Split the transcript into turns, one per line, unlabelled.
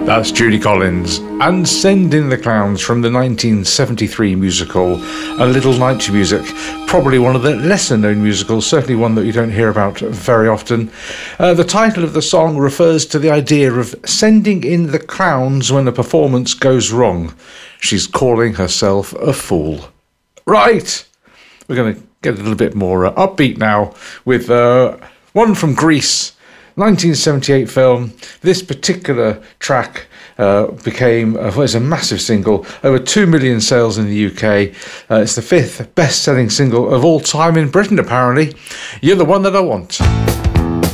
That's Judy Collins and Send in the Clowns from the 1973 musical A Little Night to Music. Probably one of the lesser known musicals, certainly one that you don't hear about very often. The title of the song refers to the idea of sending in the clowns when a performance goes wrong. She's calling herself a fool. Right, we're going to get a little bit more upbeat now with one from Grease. 1978 film. This particular track became was a massive single, over 2 million sales in the UK. It's the 5th best-selling single of all time in Britain, apparently. You're the one that I want.